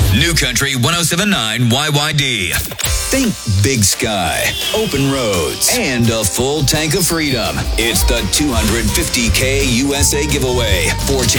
New Country 107.9 YYD. Think big sky, open roads, and a full tank of freedom. It's the 250K USA giveaway. 4